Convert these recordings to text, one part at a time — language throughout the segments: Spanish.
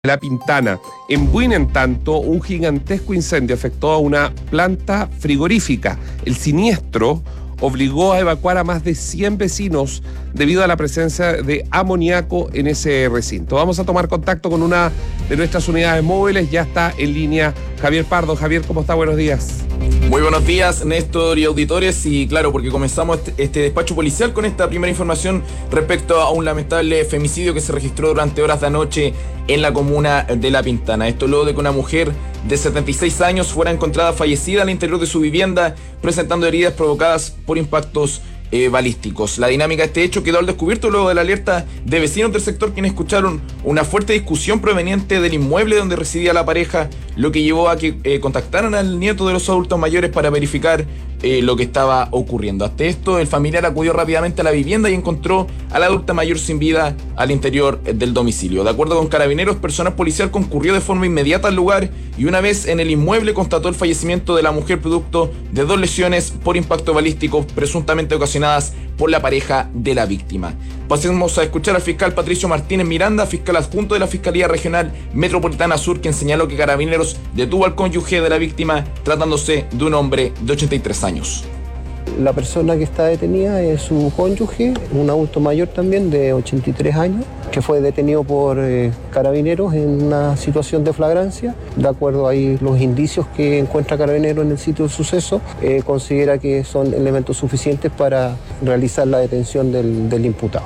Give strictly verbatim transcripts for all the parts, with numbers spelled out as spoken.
La Pintana. En Buin, en tanto, un gigantesco incendio afectó a una planta frigorífica. El siniestro obligó a evacuar a más de cien vecinos debido a la presencia de amoníaco en ese recinto. Vamos a tomar contacto con una de nuestras unidades móviles. Ya está en línea Javier Pardo. Javier, ¿cómo está? Buenos días. Muy buenos días, Néstor y auditores, y claro, porque comenzamos este, este despacho policial con esta primera información respecto a un lamentable femicidio que se registró durante horas de anoche en la comuna de La Pintana. Esto luego de que una mujer de setenta y seis años fuera encontrada fallecida al interior de su vivienda, presentando heridas provocadas por impactos Eh, balísticos. La dinámica de este hecho quedó al descubierto luego de la alerta de vecinos del sector, quienes escucharon una fuerte discusión proveniente del inmueble donde residía la pareja, lo que llevó a que eh, contactaran al nieto de los adultos mayores para verificar eh, lo que estaba ocurriendo. Ante esto, el familiar acudió rápidamente a la vivienda y encontró a la adulta mayor sin vida al interior eh, del domicilio. De acuerdo con Carabineros, personal policial concurrió de forma inmediata al lugar y una vez en el inmueble constató el fallecimiento de la mujer producto de dos lesiones por impacto balístico presuntamente ocasionadas por la pareja de la víctima. Pasemos a escuchar al fiscal Patricio Martínez Miranda, fiscal adjunto de la Fiscalía Regional Metropolitana Sur, quien señaló que Carabineros detuvo al cónyuge de la víctima tratándose de un hombre de ochenta y tres años. La persona que está detenida es su cónyuge, un adulto mayor también de ochenta y tres años, que fue detenido por eh, Carabineros en una situación de flagrancia. De acuerdo a los indicios que encuentra Carabineros en el sitio del suceso, eh, considera que son elementos suficientes para realizar la detención del, del imputado.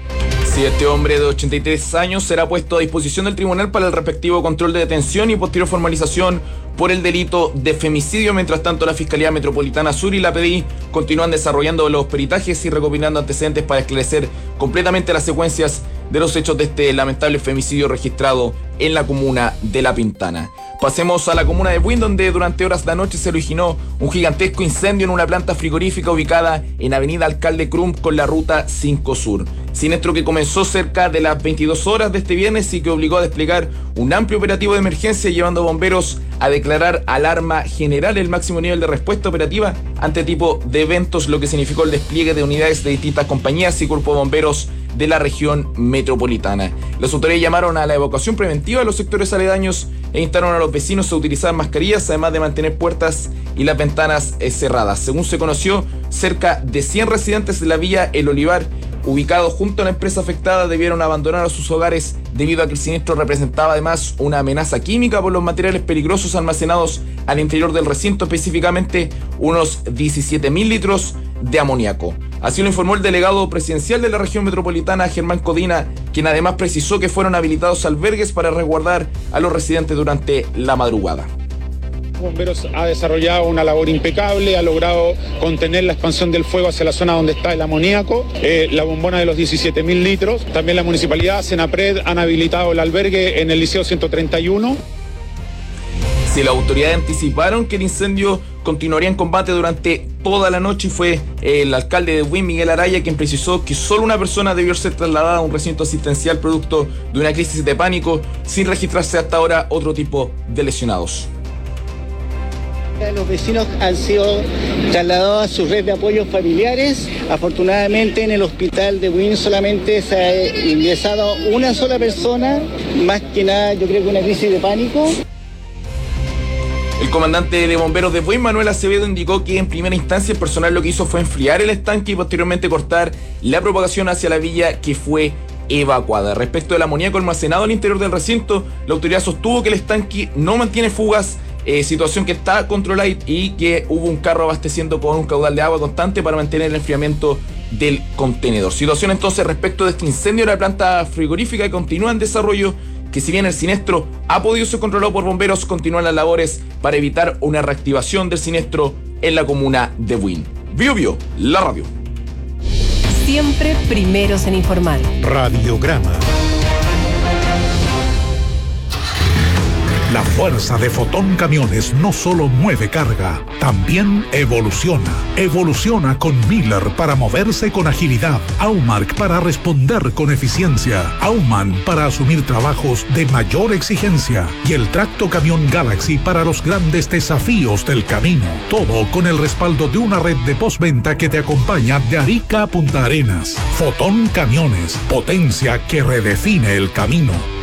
Sí, este hombre de ochenta y tres años será puesto a disposición del tribunal para el respectivo control de detención y posterior formalización por el delito de femicidio. Mientras tanto, la Fiscalía Metropolitana Sur y la P D I continúan desarrollando los peritajes y recopilando antecedentes para esclarecer completamente las secuencias de los hechos de este lamentable femicidio registrado en la comuna de La Pintana. Pasemos a la comuna de Buin, donde durante horas de la noche se originó un gigantesco incendio en una planta frigorífica ubicada en Avenida Alcalde Crump con la ruta cinco Sur. Siniestro que comenzó cerca de las veintidós horas de este viernes y que obligó a desplegar un amplio operativo de emergencia, llevando a bomberos a declarar alarma general, el máximo nivel de respuesta operativa ante tipo de eventos, lo que significó el despliegue de unidades de distintas compañías y cuerpos de bomberos de la región metropolitana. Las autoridades llamaron a la evacuación preventiva de los sectores aledaños e instaron a los vecinos a utilizar mascarillas, además de mantener puertas y las ventanas eh, cerradas. Según se conoció, cerca de cien residentes de la villa El Olivar, ubicados junto a la empresa afectada, debieron abandonar a sus hogares debido a que el siniestro representaba además una amenaza química por los materiales peligrosos almacenados al interior del recinto, específicamente unos diecisiete mil litros de amoníaco. Así lo informó el delegado presidencial de la región metropolitana, Germán Codina, quien además precisó que fueron habilitados albergues para resguardar a los residentes durante la madrugada. Bomberos ha desarrollado una labor impecable, ha logrado contener la expansión del fuego hacia la zona donde está el amoníaco, eh, la bombona de los diecisiete mil litros. También la municipalidad, Senapred, han habilitado el albergue en el Liceo ciento treinta y uno. Si las autoridades anticiparon que el incendio continuaría en combate durante toda la noche, y fue el alcalde de Buin, Miguel Araya, quien precisó que solo una persona debió ser trasladada a un recinto asistencial producto de una crisis de pánico, sin registrarse hasta ahora otro tipo de lesionados. Los vecinos han sido trasladados a su red de apoyos familiares. Afortunadamente en el hospital de Buin solamente se ha ingresado una sola persona, más que nada yo creo que una crisis de pánico. El comandante de bomberos de Buin, Manuel Acevedo, indicó que en primera instancia el personal lo que hizo fue enfriar el estanque y posteriormente cortar la propagación hacia la villa, que fue evacuada. Respecto del amoníaco almacenado al interior del recinto, la autoridad sostuvo que el estanque no mantiene fugas, eh, situación que está controlada y que hubo un carro abasteciendo con un caudal de agua constante para mantener el enfriamiento del contenedor. Situación entonces respecto de este incendio de la planta frigorífica que continúa en desarrollo, que si bien el siniestro ha podido ser controlado por bomberos, continúan las labores para evitar una reactivación del siniestro en la comuna de Buin. Bio Bio, la radio. Siempre primeros en informar. Radiograma. La fuerza de Fotón Camiones no solo mueve carga, también evoluciona. Evoluciona con Miller para moverse con agilidad, Aumark para responder con eficiencia, Auman para asumir trabajos de mayor exigencia y el Tracto Camión Galaxy para los grandes desafíos del camino. Todo con el respaldo de una red de postventa que te acompaña de Arica a Punta Arenas. Fotón Camiones, potencia que redefine el camino.